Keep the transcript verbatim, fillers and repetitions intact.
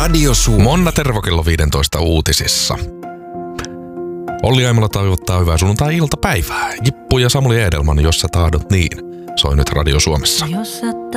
Radio Suomi. Monna Tervo kello viisitoista uutisissa. Olli Aimola toivottaa hyvää sunnuntai-iltapäivää. Jippu ja Samuli Edelman, jos sä tahdot niin. Soi nyt Radio Suomessa.